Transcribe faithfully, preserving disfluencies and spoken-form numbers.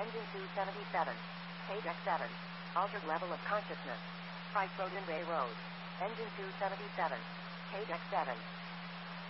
Engine two seventy-seven. Page X seven. Altered level of consciousness. Price Road and Ray Road. Engine two seventy-seven. Page X seven.